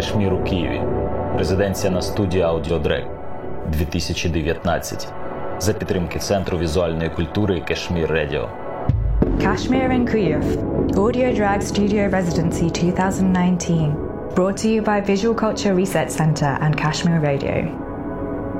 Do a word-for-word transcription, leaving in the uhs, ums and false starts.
Кашмір у Києві. Резиденція на студії Audiodrag дві тисячі дев'ятнадцять. За підтримки Центру візуальної культури Кашмір Radio. Kashmir in Kyiv, Audiodrag Studio Residency twenty nineteen. Brought to you by Visual Culture Research Center and Kashmir Radio.